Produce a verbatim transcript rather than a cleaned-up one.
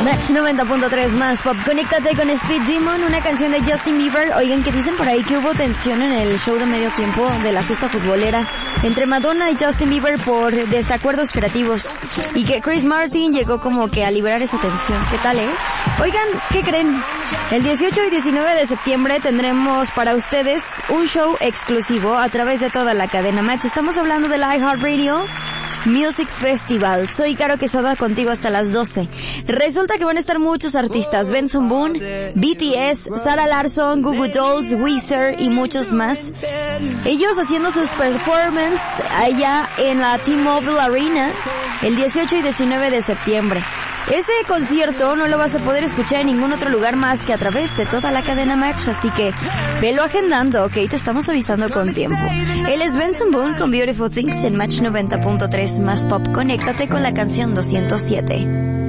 Match noventa punto tres más pop. Conéctate con Speed Demon, una canción de Justin Bieber. Oigan, que dicen por ahí que hubo tensión en el show de medio tiempo de la fiesta futbolera entre Madonna y Justin Bieber por desacuerdos creativos, y que Chris Martin llegó como que a liberar esa tensión. ¿Qué tal, eh? Oigan, ¿qué creen? El dieciocho y diecinueve de septiembre tendremos para ustedes un show exclusivo a través de toda la cadena Match. Estamos hablando del iHeartRadio Music Festival. Soy Caro Quesada, contigo hasta las doce. Resulta que van a estar muchos artistas: Benson Boone, B T S, Sarah Larsson, Goo Goo Dolls, Weezer y muchos más. Ellos haciendo sus performances allá en la T-Mobile Arena el dieciocho y diecinueve de septiembre. Ese concierto no lo vas a poder escuchar en ningún otro lugar más que a través de toda la cadena Match, así que velo agendando, ok, te estamos avisando con tiempo. Él es Benson Boone con Beautiful Things en Match noventa punto tres más pop. Conéctate con la canción doscientos siete.